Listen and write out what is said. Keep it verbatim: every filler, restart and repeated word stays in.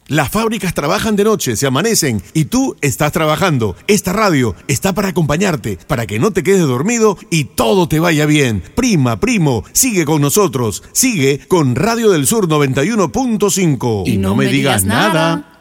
Las fábricas trabajan de noche, se amanecen y tú estás trabajando. Esta radio está para acompañarte, para que no te quedes dormido y todo te vaya bien. Prima, primo, sigue con nosotros. Sigue con Radio del Sur noventa y uno punto cinco. Y no me digas nada.